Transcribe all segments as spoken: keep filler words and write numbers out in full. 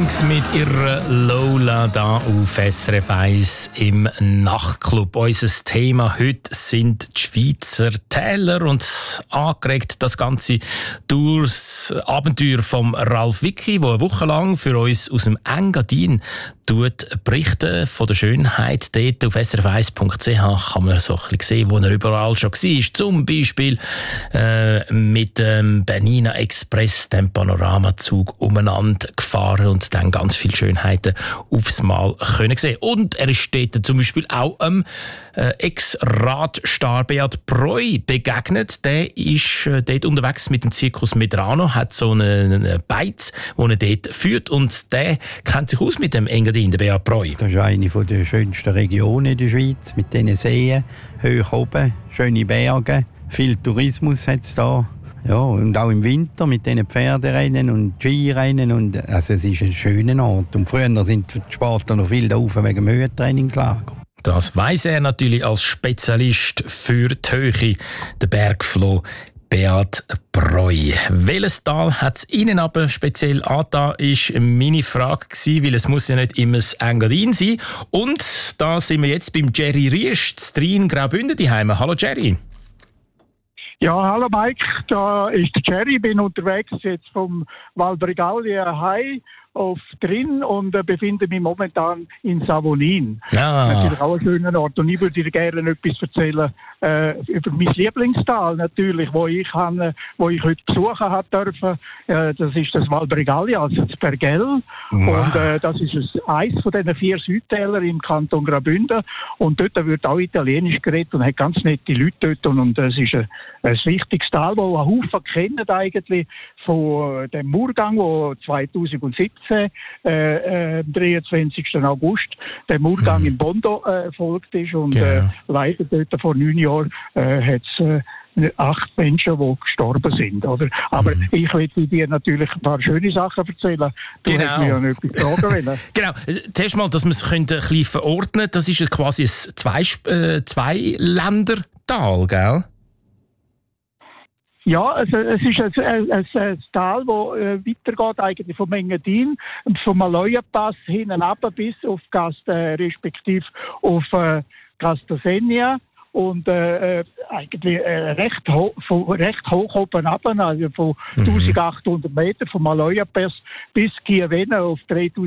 Wings mit ihrer Lola da auf S R F eins im Nachtclub. Unser Thema heute sind die Schweizer Täler und angeregt das Ganze durchs Abenteuer von Ralf Wicki, der eine Woche lang für uns aus dem Engadin tut berichten von der Schönheit. Dort auf s r f eins punkt c h kann man so ein bisschen sehen, wo er überall schon war. Zum Beispiel äh, mit dem Bernina Express, dem Panoramazug, umeinander gefahren und dann ganz viele Schönheiten aufs Mal können sehen. Und er ist dort zum Beispiel auch einem äh, Ex-Radstar Beat Breu begegnet. Der ist äh, dort unterwegs mit dem Zirkus Medrano, hat so einen, einen Beiz, den er dort führt, und der kennt sich aus mit dem Engadin, der Beat Breu. Das ist eine der schönsten Regionen in der Schweiz, mit diesen Seen, hoch oben, schöne Berge, viel Tourismus hat es da. Ja, und auch im Winter mit diesen Pferderennen und Skirennen. Und, also es ist ein schöner Ort. Und früher sind die Sportler noch viel da oben wegen dem Höhentrainingslager. Das weiss er natürlich als Spezialist für die Höhe, der Bergfloh Beat Breu. Welches Tal hat es Ihnen aber speziell angetan, ist meine Frage gewesen, weil es muss ja nicht immer das Engadin sein. Und da sind wir jetzt beim Jerry Riesch, in Graubünden daheim. Hallo Jerry. Ja, hallo Mike, da ist der Jerry. Ich bin unterwegs jetzt vom Val Bregaglia High auf drin und äh, befinde mich momentan in Savonin. Ah. Natürlich auch ein schöner Ort. Und ich würde dir gerne etwas erzählen äh, über mein Lieblingstal natürlich, wo ich, han, wo ich heute besuchen habe dürfen. Äh, das ist das Val Bregaglia, also das Bergell. Wow. Und äh, das ist eines von diesen vier Südtälern im Kanton Graubünden. Und dort wird auch Italienisch geredet und hat ganz nette Leute dort. Und es ist ein, ein wichtiges Tal, das ein Haufen kennen eigentlich von dem Murgang, wo zweitausendsiebzehn, äh, am dreiundzwanzigsten August, der Murgang mhm. in Bondo äh, erfolgt ist. Und genau. äh, leider dort vor neun Jahren äh, hat es äh, acht Menschen, die gestorben sind. Oder? Aber mhm. ich will dir natürlich ein paar schöne Sachen erzählen. Du genau. hast mir ja noch etwas fragen wollen. Genau. Zuerst mal, dass wir es ein bisschen verordnen können. Das ist quasi ein Zwei- äh, Zwei-Länder-Tal, gell? Ja, also es ist ein, ein, ein, ein Tal, das äh, weitergeht eigentlich vom Engadin und vom Maloja-Pass hinten runter bis auf Gast, äh, respektive auf äh, Castasenia und äh, eigentlich äh, recht, ho von, recht hoch oben runter, also von mhm. eintausendachthundert Meter vom Maloja-Pass bis Chiavenna auf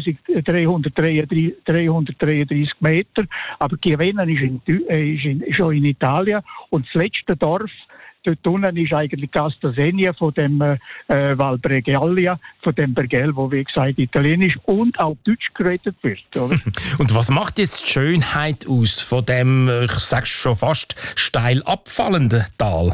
dreitausenddreihundertdreiunddreißig Meter. Aber Chiavenna ist, in, äh, ist, in, ist schon in Italien und das letzte Dorf dort unten ist eigentlich Castasenia von dem äh, Val Bregaglia, von dem Bergell, wo wie gesagt Italienisch und auch Deutsch geredet wird. Oder? Und was macht jetzt die Schönheit aus von dem, ich sage schon fast steil abfallenden Tal?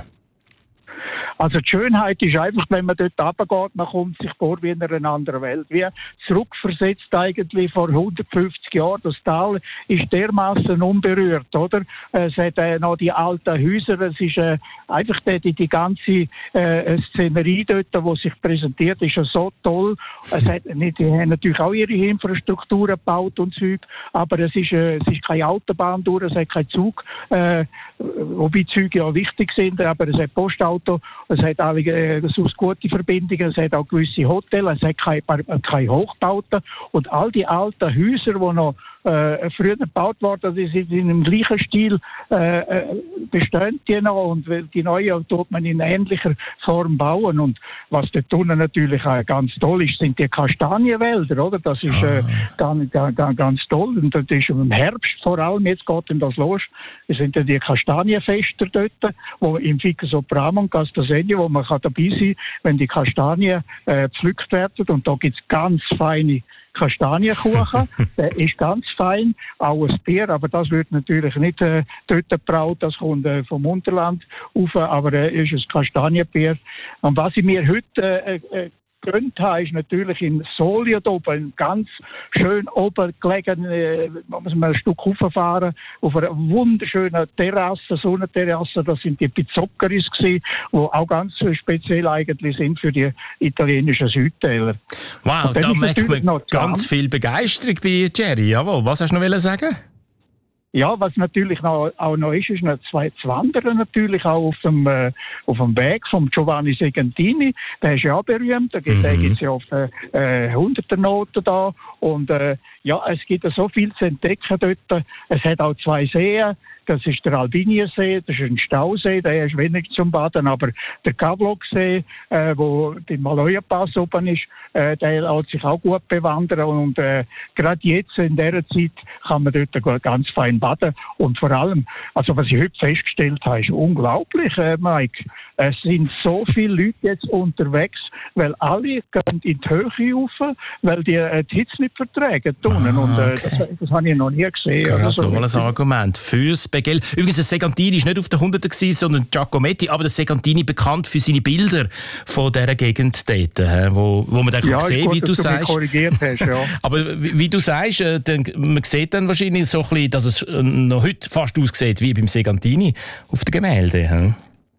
Also die Schönheit ist einfach, wenn man dort runtergeht, man kommt sich vor wie in einer anderen Welt. Wie zurückversetzt eigentlich vor hundertfünfzig Jahren. Das Tal ist dermaßen unberührt, oder? Es hat äh, noch die alten Häuser, es ist äh, einfach die, die ganze äh, Szenerie dort, die sich präsentiert, ist ja so toll. Es hat nicht, die haben natürlich auch ihre Infrastrukturen gebaut und Zeug, aber es ist, äh, es ist keine Autobahn durch, es hat keinen Zug, äh, wobei Züge ja wichtig sind, aber es hat Postauto. Es hat alle äh, sonst gute Verbindungen, es hat auch gewisse Hotels, es hat keine, keine Hochbauten. Und all die alten Häuser, die noch äh, früher gebaut wurden, die sind in dem gleichen Stil äh, bestehen die noch. Und die neuen tut man in ähnlicher Form bauen. Und was dort unten natürlich auch ganz toll ist, sind die Kastanienwälder, oder? Das ist äh, ganz, ganz, ganz toll. Und das ist im Herbst vor allem, jetzt geht denn das los. Es sind ja die Kastanienfester dort, wo im Ficus Sopram und Castasenia, wo man kann dabei sein kann, wenn die Kastanien äh, gepflückt werden. Und da gibt es ganz feine Kastanienkuchen, der ist ganz fein, auch ein Bier, aber das wird natürlich nicht äh, dort gebraut, das kommt äh, vom Unterland rauf, aber äh, ist ein Kastanienbier. Und was ich mir heute äh, äh, gegönnt habe, ist natürlich in Solja oben, ganz schön oben gelegen, äh, muss man ein Stück hochfahren, auf einer wunderschönen Terrasse, Sonnenterrasse, das sind die Pizzoccheris gewesen, die auch ganz speziell eigentlich sind für die italienischen Südtäler. Wow, da merkt man ganz viel Begeisterung bei Jerry. Jawohl, was hast du noch sagen? Ja, was natürlich noch, auch noch ist, ist noch zwei zu wandern natürlich auch auf dem, äh, auf dem Weg vom Giovanni Segantini. Der ist ja auch berühmt. Da gibt es mhm. ja oft äh, hunderter Noten da. Und äh, ja, es gibt so viel zu entdecken dort. Es hat auch zwei Seen. Das ist der Albiniersee, das ist ein Stausee, der ist wenig zum Baden, aber der Kavloksee, äh, wo der Maloja-Pass oben ist, äh, der lässt sich auch gut bewandern und äh, gerade jetzt in dieser Zeit kann man dort ganz fein baden und vor allem, also was ich heute festgestellt habe, ist unglaublich, äh, Mike. Es sind so viele Leute jetzt unterwegs, weil alle gehen in die Höhe rauf, weil die äh, die Hitze nicht vertragen. Ah, und äh, okay. das, das habe ich noch nie gesehen. Gerade so nochmal ein Argument fürs Begell. Übrigens, das Segantini war nicht auf der Hunderten, sondern Giacometti, aber das Segantini bekannt für seine Bilder von dieser Gegend dort, wo, wo man dann ja, sehen kann, wie du, du sagst. Korrigiert hast, ja. Aber wie, wie du sagst, äh, dann, man sieht dann wahrscheinlich so ein bisschen, dass es äh, noch heute fast aussieht wie beim Segantini auf den Gemälden.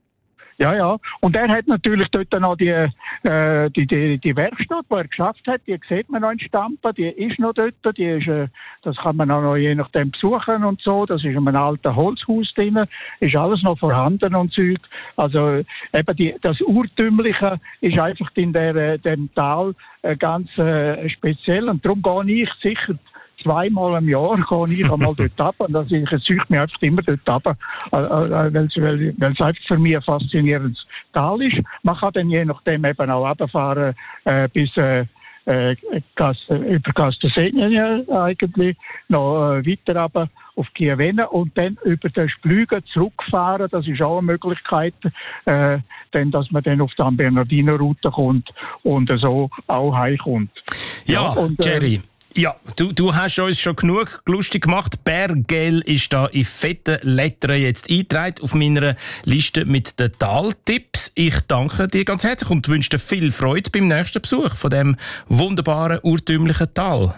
Ja, ja. Und er hat natürlich dort noch die, äh, die, die, die Werkstatt, die er geschafft hat, die sieht man noch in Stampen, die ist noch dort, die ist, äh, das kann man auch noch je nachdem besuchen und so, das ist in einem alten Holzhaus drin, ist alles noch vorhanden und Zeug. Also eben die, das Urtümliche ist einfach in der, dem Tal äh, ganz äh, speziell und darum gehe ich sicher zweimal im Jahr gehe ich einmal dort runter. Und also ich ziehe mich einfach immer dort runter, weil es einfach für mich ein faszinierendes Tal ist. Man kann dann je nachdem eben auch runterfahren äh, bis äh, äh, über Castellsegne eigentlich, noch äh, weiter runter auf Chiavenna und dann über den Splügen zurückfahren. Das ist auch eine Möglichkeit, äh, denn, dass man dann auf die San Bernardino-Route kommt und so auch heimkommt. Ja, ja und, äh, Jerry. Ja, du, du hast uns schon genug lustig gemacht. Berggell ist da in fetten Lettern jetzt eingetragen auf meiner Liste mit den Taltipps. Ich danke dir ganz herzlich und wünsche dir viel Freude beim nächsten Besuch von dem wunderbaren, urtümlichen Tal.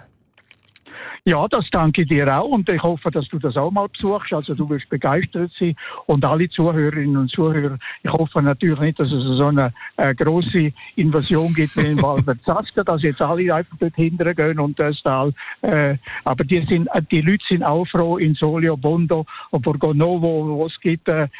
Ja, das danke ich dir auch und ich hoffe, dass du das auch mal besuchst. Also du wirst begeistert sein und alle Zuhörerinnen und Zuhörer. Ich hoffe natürlich nicht, dass es so eine äh, grosse Invasion gibt wie in Val Verzasca, dass jetzt alle einfach dort hinterher gehen und das Tal. Äh, aber die, sind, die Leute sind auch froh in Solio, Bondo und Borgonovo, wo es gibt. Äh,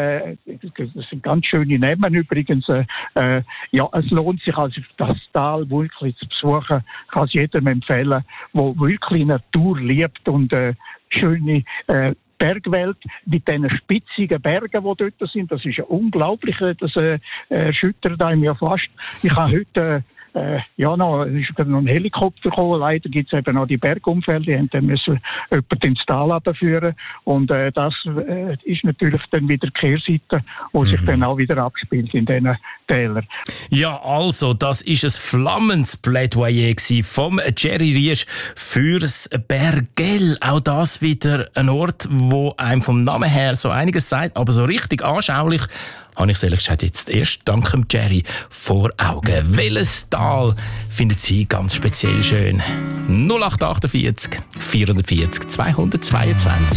das sind ganz schöne Namen übrigens. Äh, ja, es lohnt sich also das Tal wirklich zu besuchen. Ich kann es jedem empfehlen, wo wirklich Natur liebt und äh, schöne äh, Bergwelt mit diesen spitzigen Bergen, die dort sind. Das ist ja unglaublich, das äh, erschüttert einem ja fast. Ich habe heute äh, ja noch, es ist noch ein Helikopter gekommen. Leider gibt es eben noch die Bergunfälle, die haben dann müssen jemanden ins Tal runterführen. Und äh, das äh, ist natürlich dann wieder die Kehrseite, wo mhm. sich dann auch wieder abspielt in diesen Tälern. Ja, also, das ist ein flammendes Plädoyer vom Jerry Riesch fürs Berggell. Auch das wieder ein Ort, wo einem vom Namen her so einiges sagt, aber so richtig anschaulich habe ich ehrlich gesagt jetzt erst dank dem Jerry vor Augen. Welches Tal findet Sie ganz speziell schön? null acht acht vier, vierundvierzig, zweihundertzweiundzwanzig